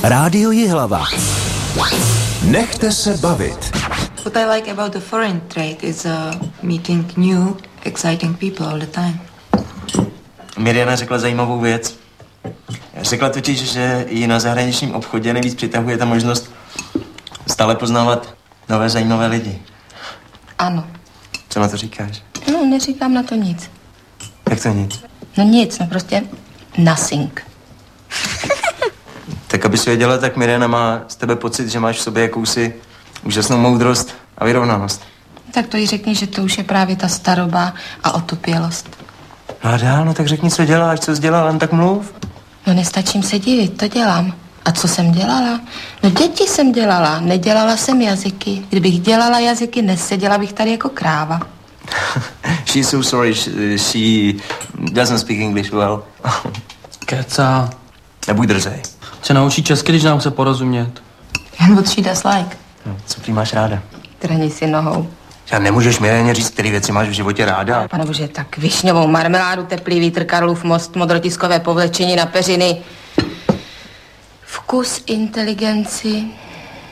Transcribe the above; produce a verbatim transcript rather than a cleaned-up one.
Rádio Jihlava. Nechte se bavit. What I like about the foreign trade is uh, meeting new, exciting people all the time. Mirjana řekla zajímavou věc. Řekla totiž, že ji na zahraničním obchodě nejvíc přitahuje ta možnost stále poznávat nové zajímavé lidi. Ano. Co na to říkáš? No, neříkám na to nic. Jak to nic? No nic, no prostě nothing. Tak aby si věděla, tak Mirjana má z tebe pocit, že máš v sobě jakousi úžasnou moudrost a vyrovnanost. Tak to jí řekni, že to už je právě ta staroba a otupělost. No a dál, no tak řekni, co děláš, co jsi dělala, jen tak mluv. No nestačím se divit, to dělám. A co jsem dělala? No děti jsem dělala, nedělala jsem jazyky. Kdybych dělala jazyky, neseděla bych tady jako kráva. She's so sorry, she, she doesn't speak English well. Keca. Nebuď drzej. Se naučí česky, když nám chce porozumět. And what she does like? No, co prý máš ráda? Trhni si nohou. Já nemůžeš Mirjaně říct, který věci máš v životě ráda. Pane bože, tak višňovou marmeládu, teplý vítr, Karlův most, modrotiskové povlečení na peřiny. Vkus, inteligenci,